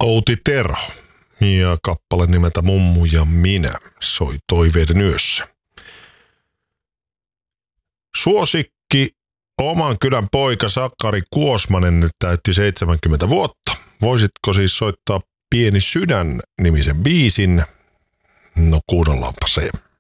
Outi Terho ja kappale nimeltä Mummu ja minä soi Toiveiden yössä. Suosikki oman kylän poika Sakari Kuosmanen täytti 70 vuotta. Voisitko siis soittaa Pieni sydän -nimisen biisin? No kuunnellaanpa se.